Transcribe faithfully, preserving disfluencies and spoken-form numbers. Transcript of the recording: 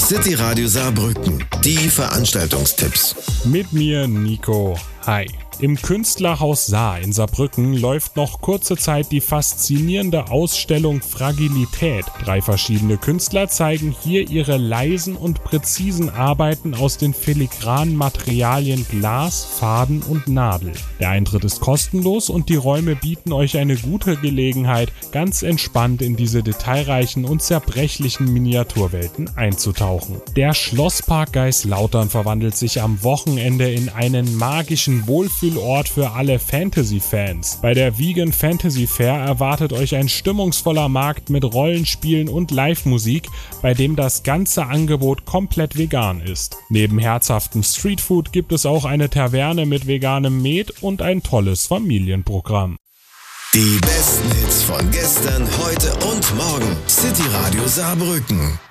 City Radio Saarbrücken. Die Veranstaltungstipps. Mit mir Nico. Hi. Im Künstlerhaus Saar in Saarbrücken läuft noch kurze Zeit die faszinierende Ausstellung Fragilität. Drei verschiedene Künstler zeigen hier ihre leisen und präzisen Arbeiten aus den filigranen Materialien Glas, Faden und Nadel. Der Eintritt ist kostenlos und die Räume bieten euch eine gute Gelegenheit, ganz entspannt in diese detailreichen und zerbrechlichen Miniaturwelten einzutauchen. Der Schlosspark Geislautern verwandelt sich am Wochenende in einen magischen Wohlfühl Ort für alle Fantasy-Fans. Bei der Vegan Fantasy Fair erwartet euch ein stimmungsvoller Markt mit Rollenspielen und Live-Musik, bei dem das ganze Angebot komplett vegan ist. Neben herzhaftem Streetfood gibt es auch eine Taverne mit veganem Met und ein tolles Familienprogramm. Die besten Hits von gestern, heute und morgen. City Radio Saarbrücken.